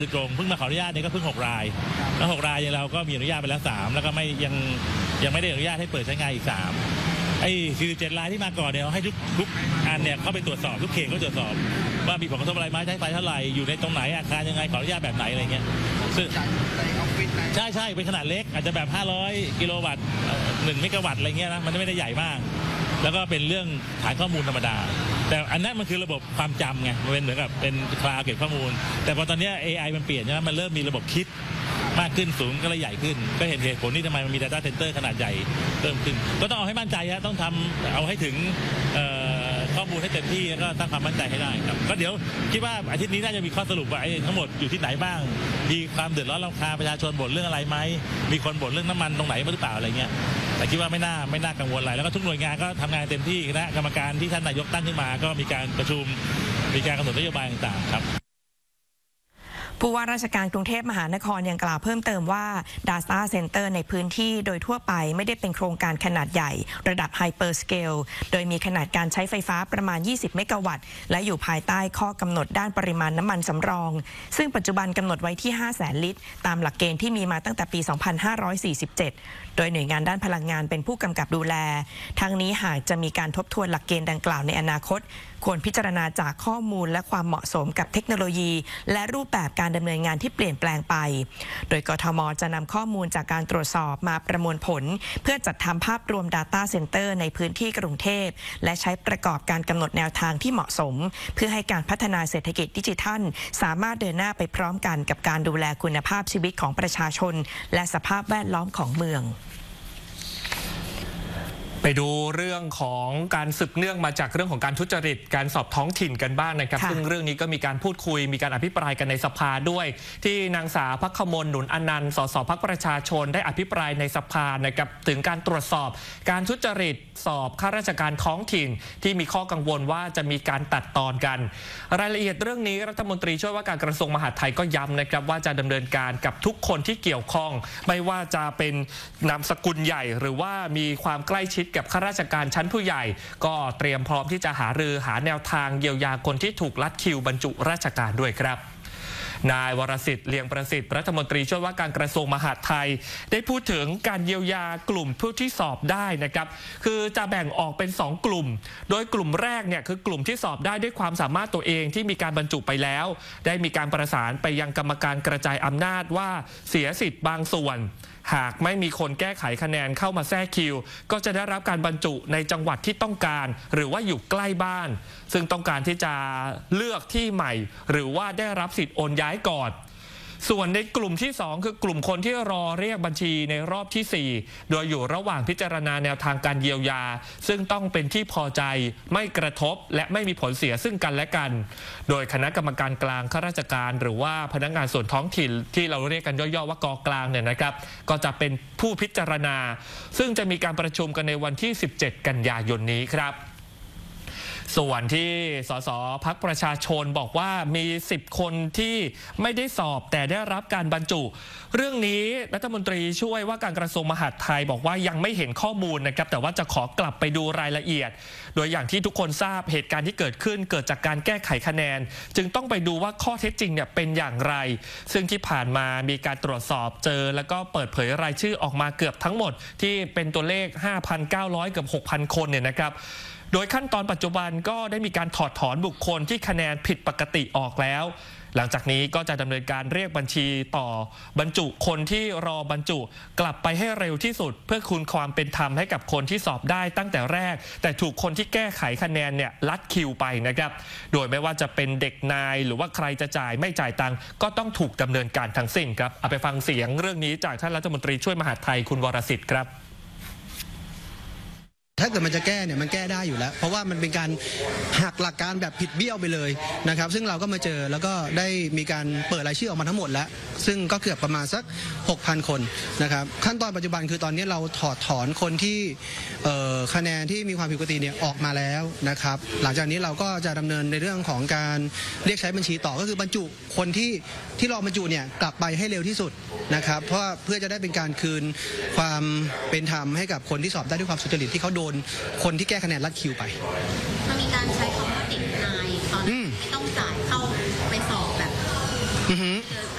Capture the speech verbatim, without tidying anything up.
ตรงเพิ่งมาขออนุญาตเนี่ยก็เพิ่งหกรายแล้วหกรายเราก็มีอนุญาตไปแล้วสามแล้วก็ไม่ยังยังไม่ได้อนุญาตให้เปิดใช้งานอีกสามไอ้สี่สิบเจ็ดรายที่มาก่อนเนี่ยให้ทุกทุกอันเนี่ยเข้าไปตรวจสอบทุกเขตก็ตรวจสอบว่ามีผลกระทบอะไรไหมใช้ไฟเท่าไหร่อยู่ในตรงไหนอาคารยังไงขออนุญาตแบบไหนอะไรเงี้ยซึ่งใช่ใช่เป็นขนาดเล็กอาจจะแบบห้าร้อยกิโลวัตต์หนึ่งเมกะวัตต์อะไรเงี้ยนะมันไม่ได้ใหญ่มากแล้วก็เป็นเรื่องฐานข้อมูลธรรมดาแต่อันนั้นมันคือระบบความจำไงมันเป็นเหมือนกับเป็นคลาวด์เก็บข้อมูลแต่พอตอนนี้ เอ ไอ มันเปลี่ยนใช่ไหมมันเริ่มมีระบบคิดมากขึ้นสูงก็เลยใหญ่ขึ้นก็เห็นเหตุผลที่ทำไมมันมี Data Center ขนาดใหญ่เพิ่มขึ้นก็ต้องเอาให้มั่นใจฮะต้องทำเอาให้ถึงข้อมูลให้เต็มที่แล้วก็สร้างความมั่นใจให้ได้ครับก็เดี๋ยวคิดว่าอาทิตย์นี้น่าจะมีข้อสรุปว่าไอ้ทั้งหมดอยู่ที่ไหนบ้างมีความเดือดร้อนรำคาญประชาชนบ่นเรื่องอะไรไหมมีคนบ่นเรื่องน้ำมันตรงไหนหรือเปล่าอะไรเงี้ยแต่คิดว่าไม่น่าไม่น่ากังวลอะไรแล้วก็ทุกหน่วยงานก็ทำงานเต็มที่คณะกรรมการที่ท่านนายกตั้งขึ้นมาก็มีการประชุมมีการกำหนดนโยบายต่างๆครับผู้ว่าราชการกรุงเทพมหานครยังกล่าวเพิ่มเติมว่า Data Center ในพื้นที่โดยทั่วไปไม่ได้เป็นโครงการขนาดใหญ่ระดับ Hyper Scale โดยมีขนาดการใช้ไฟฟ้าประมาณยี่สิบเมกะวัตต์และอยู่ภายใต้ข้อกำหนดด้านปริมาณน้ำมันสำรองซึ่งปัจจุบันกำหนดไว้ที่ห้าแสนลิตรตามหลักเกณฑ์ที่มีมาตั้งแต่ปีสองพันห้าร้อยสี่สิบเจ็ดโดยหน่วยงานด้านพลังงานเป็นผู้กำกับดูแลทั้งนี้หากจะมีการทบทวนหลักเกณฑ์ดังกล่าวในอนาคตควรพิจารณาจากข้อมูลและความเหมาะสมกับเทคโนโลยีและรูปแบบการดำเนินงานที่เปลี่ยนแปลงไปโดยกทม.จะนำข้อมูลจากการตรวจสอบมาประมวลผลเพื่อจัดทำภาพรวม Data Center ในพื้นที่กรุงเทพและใช้ประกอบการกำหนดแนวทางที่เหมาะสมเพื่อให้การพัฒนาเศรษฐกิจดิจิทัลสามารถเดินหน้าไปพร้อมกันกับการดูแลคุณภาพชีวิตของประชาชนและสภาพแวดล้อมของเมืองไปดูเรื่องของการสืบเนื่องมาจากเรื่องของการทุจริตการสอบท้องถิ่นกันบ้างนะครับซึ่งเรื่องนี้ก็มีการพูดคุยมีการอภิปรายกันในสภาด้วยที่นางสาวภัคมลหนุนอนันต์สสพรรคประชาชนได้อภิปรายในสภานะครับถึงการตรวจสอบการทุจริตสอบข้าราชการท้องถิ่นที่มีข้อกังวลว่าจะมีการตัดตอนกันรายละเอียดเรื่องนี้รัฐมนตรีช่วยว่าการกระทรวงมหาดไทยก็ย้ำนะครับว่าจะดำเนินการกับทุกคนที่เกี่ยวข้องไม่ว่าจะเป็นนามสกุลใหญ่หรือว่ามีความใกล้ชิดกับข้าราชการชั้นผู้ใหญ่ก็เตรียมพร้อมที่จะหารือหาแนวทางเยียวยาคนที่ถูกลัดคิวบรรจุราชการด้วยครับนายวรสิทธิ์เลียงประสิทธิ์รัฐมนตรีช่วยว่าการกระทรวงมหาดไทยได้พูดถึงการเยียวยากลุ่มผู้ที่สอบได้นะครับคือจะแบ่งออกเป็นสองกลุ่มโดยกลุ่มแรกเนี่ยคือกลุ่มที่สอบได้ด้วยความสามารถตัวเองที่มีการบรรจุไปแล้วได้มีการประสานไปยังกรรมการกระจายอำนาจว่าเสียสิทธิ์บางส่วนหากไม่มีคนแก้ไขคะแนนเข้ามาแทรกคิวก็จะได้รับการบรรจุในจังหวัดที่ต้องการหรือว่าอยู่ใกล้บ้านซึ่งต้องการที่จะเลือกที่ใหม่หรือว่าได้รับสิทธิ์โอนย้ายก่อนส่วนในกลุ่มที่สองคือกลุ่มคนที่รอเรียกบัญชีในรอบที่สี่โดยอยู่ระหว่างพิจารณาแนวทางการเยียวยาซึ่งต้องเป็นที่พอใจไม่กระทบและไม่มีผลเสียซึ่งกันและกันโดยคณะกรรมการกลางข้าราชการหรือว่าพนักงานส่วนท้องถิ่นที่เราเรียกกันย่อๆว่ากกลางเนี่ยนะครับก็จะเป็นผู้พิจารณาซึ่งจะมีการประชุมกันในวันที่สิบเจ็ดกันยายนนี้ครับส่วนที่สสพรรคประชาชนบอกว่ามีสิบคนที่ไม่ได้สอบแต่ได้รับการบรรจุเรื่องนี้รัฐมนตรีช่วยว่าการกระทรวงมหาดไทยบอกว่ายังไม่เห็นข้อมูลนะครับแต่ว่าจะขอกลับไปดูรายละเอียดโดยอย่างที่ทุกคนทราบเหตุการณ์ที่เกิดขึ้นเกิดจากการแก้ไขคะแนนจึงต้องไปดูว่าข้อเท็จจริงเนี่ยเป็นอย่างไรซึ่งที่ผ่านมามีการตรวจสอบเจอแล้วก็เปิดเผยรายชื่อออกมาเกือบทั้งหมดที่เป็นตัวเลข ห้าพันเก้าร้อย เกือบ หกพัน คนเนี่ยนะครับโดยขั้นตอนปัจจุบันก็ได้มีการถอดถอนบุคคลที่คะแนนผิดปกติออกแล้วหลังจากนี้ก็จะดำเนินการเรียกบัญชีต่อบรรจุคนที่รอบรรจุกลับไปให้เร็วที่สุดเพื่อคืนความเป็นธรรมให้กับคนที่สอบได้ตั้งแต่แรกแต่ถูกคนที่แก้ไขคะแนนเนี่ยลัดคิวไปนะครับโดยไม่ว่าจะเป็นเด็กนายหรือว่าใครจะจ่ายไม่จ่ายตังค์ก็ต้องถูกดำเนินการทั้งสิ้นครับเอาไปฟังเสียงเรื่องนี้จากท่านรัฐมนตรีช่วยมหาดไทยคุณวรสิทธิ์ครับถ้าเกิดมันจะแก้เนี่ยมันแก้ได้อยู่แล้วเพราะว่ามันเป็นการหักหลักการแบบผิดเบี้ยวไปเลยนะครับซึ่งเราก็มาเจอแล้วก็ได้มีการเปิดรายชื่อออกมาทั้งหมดแล้วซึ่งก็เกือบประมาณสัก หกพัน คนนะครับขั้นตอนปัจจุบันคือตอนนี้เราถอดถอนคนที่คะแนนที่มีความผิดปกติเนี่ยออกมาแล้วนะครับหลังจากนี้เราก็จะดำเนินในเรื่องของการเรียกใช้บัญชีต่อก็คือบรรจุคนที่ที่รอบรรจุเนี่ยกลับไปให้เร็วที่สุดนะครับเพราะเพื่อจะได้เป็นการคืนความเป็นธรรมให้กับคนที่สอบได้ด้วยความสุจริตที่เขาโดนคนที่แก้คะแนนลัดคิวไปมันมีการใช้คำว่าติดนายตอนไม่ต้องจ่ายเข้าไปสอบแบบ